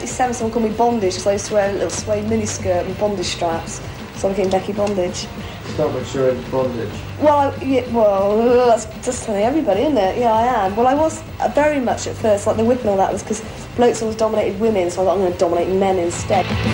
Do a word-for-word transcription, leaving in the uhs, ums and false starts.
ninety-seven, someone called me Bondage because I used to wear a little suede miniskirt with bondage straps. So I became Becky Bondage. Stop much you're in bondage. Well, I, yeah, well, that's just telling everybody, isn't it? Yeah, I am. Well, I was uh, very much at first, like the whip and all that was because blokes always dominated women, so I thought I'm going to dominate men instead.